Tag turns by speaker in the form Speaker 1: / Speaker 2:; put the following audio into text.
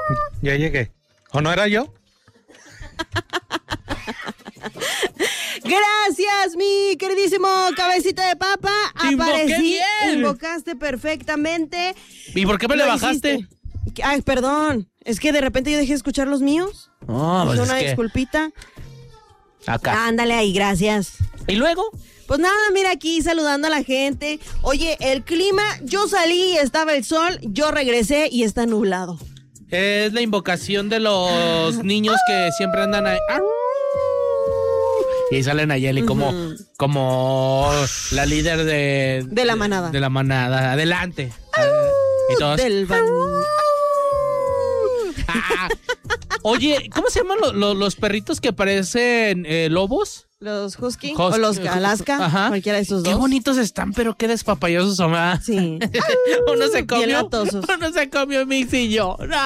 Speaker 1: Ya llegué. ¿O no era yo?
Speaker 2: Gracias, mi queridísimo cabecita de papa.
Speaker 1: Te invoqué
Speaker 2: Aparecí,
Speaker 1: bien.
Speaker 2: invocaste perfectamente.
Speaker 1: ¿Y por qué me le
Speaker 2: Lo
Speaker 1: bajaste?
Speaker 2: hiciste. Ay, perdón. Es que de repente yo dejé de escuchar los míos.
Speaker 1: No, pues
Speaker 2: Una
Speaker 1: es que
Speaker 2: disculpita.
Speaker 1: acá.
Speaker 2: Ándale ahí, gracias.
Speaker 1: ¿Y luego?
Speaker 2: Pues nada, mira aquí saludando a la gente. Oye, el clima, yo salí y estaba el sol, yo regresé y está nublado.
Speaker 1: Es la invocación de los niños que siempre andan ahí. Y ahí sale Nayeli como la líder
Speaker 2: De la manada.
Speaker 1: De la manada. Adelante. Y todos. Oye, ¿cómo se llaman los perritos que parecen lobos?
Speaker 2: Los husky o los Alaska,
Speaker 1: Ajá.
Speaker 2: cualquiera de esos dos.
Speaker 1: Qué bonitos están, pero qué despapayosos son.
Speaker 2: Sí.
Speaker 1: Uno se
Speaker 2: Bien
Speaker 1: comió.
Speaker 2: latosos.
Speaker 1: Uno se comió Mix y yo. No.